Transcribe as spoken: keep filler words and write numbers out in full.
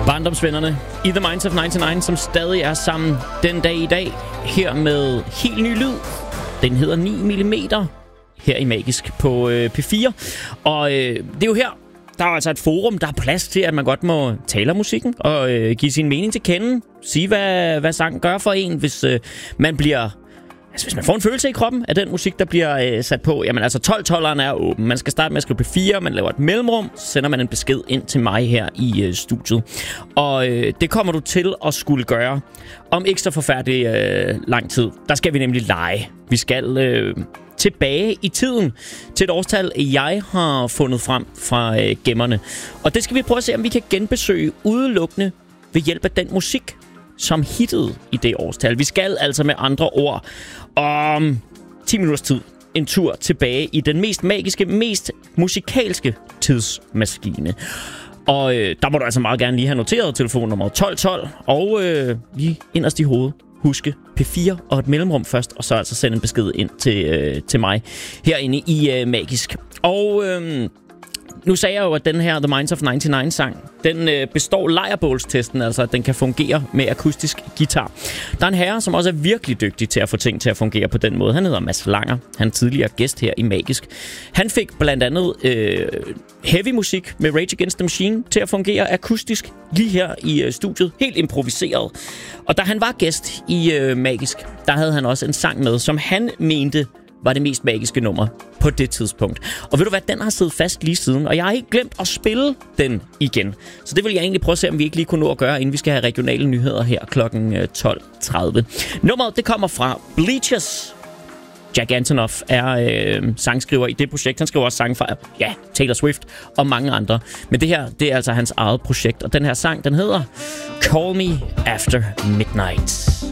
Barndomsvennerne i The Minds of nioghalvfems, som stadig er sammen den dag i dag, her med helt ny lyd. Den hedder ni millimeter her i Magisk på øh, P fire. Og øh, det er jo her, der er altså et forum, der er plads til, at man godt må tale om musikken og øh, give sin mening til kende. Sige, hvad, hvad sangen gør for en, hvis øh, man bliver... Altså, hvis man får en følelse i kroppen af den musik, der bliver øh, sat på, jamen altså tolv-tolleren er åben. Man skal starte med at skrive P fire, man laver et mellemrum, så sender man en besked ind til mig her i øh, studiet. Og øh, det kommer du til at skulle gøre om ikke så forfærdelig øh, lang tid. Der skal vi nemlig lege. Vi skal øh, tilbage i tiden til et årstal, jeg har fundet frem fra øh, gemmerne. Og det skal vi prøve at se, om vi kan genbesøge udelukkende ved hjælp af den musik, som hittede i det årstal. Vi skal altså med andre ord om ti minutters tid en tur tilbage i den mest magiske, mest musikalske tidsmaskine. Og øh, der må du altså meget gerne lige have noteret telefonnummer tolv tolv, og øh, lige inderst i hovedet huske P fire og et mellemrum først, og så altså sende en besked ind til, øh, til mig herinde i øh, Magisk. Og... Øh, Nu sagde jeg jo, at den her The Minds of nioghalvfems-sang, den øh, består lejrbålstesten, altså at den kan fungere med akustisk guitar. Der er en herre, som også er virkelig dygtig til at få ting til at fungere på den måde. Han hedder Mads Langer. Han er tidligere gæst her i Magisk. Han fik blandt andet øh, heavy musik med Rage Against the Machine til at fungere akustisk lige her i øh, studiet. Helt improviseret. Og da han var gæst i øh, Magisk, der havde han også en sang med, som han mente var det mest magiske nummer på det tidspunkt. Og ved du hvad, den har siddet fast lige siden, og jeg har ikke glemt at spille den igen. Så det vil jeg egentlig prøve at se, om vi ikke lige kunne nå at gøre, inden vi skal have regionale nyheder her klokken tolv tredive. Nummeret, det kommer fra Bleachers. Jack Antonoff er øh, sangskriver i det projekt. Han skriver også sange fra, ja, Taylor Swift og mange andre. Men det her, det er altså hans eget projekt, og den her sang, den hedder Call Me After Midnight.